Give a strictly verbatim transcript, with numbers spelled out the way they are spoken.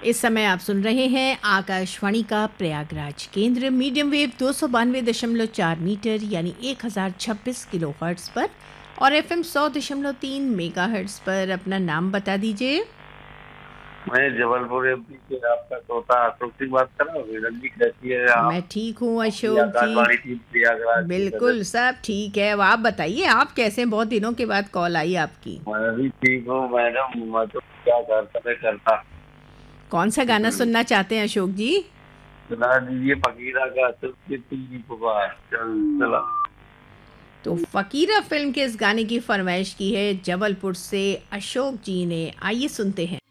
इस समय आप सुन रहे हैं आकाशवाणी का प्रयागराज केंद्र मीडियम वेव दो सौ बानवे दशमलव चार मीटर यानी एक हज़ार छब्बीस किलो हर्ट्स पर और एफएम सौ दशमलव तीन मेगा हर्ट्स पर। अपना नाम बता दीजिए। मैं जबलपुर एमपी से आपका तोता अशोक सिंह बात कर रहा हूँ। विरंजी कैसी है आप? मैं ठीक हूँ अपनी अशोक जी। आकाशवाणी टीम प्रयागराज के बिल्कुल सदस्य। सब ठीक है। अब आप बताइए, आप कैसे हैं? बहुत दिनों के बाद कॉल आई आपकी। मैं भी ठीक हूँ मैडम। मैं तो क्या करता मैं करता। कौन सा गाना सुनना चाहते हैं अशोक जी? सुना दीजिए फकीरा का अशोक की तीन पुकार चल चला। तो फकीरा फिल्म के इस गाने की फरमाइश की है जबलपुर से अशोक जी ने। आइए सुनते हैं।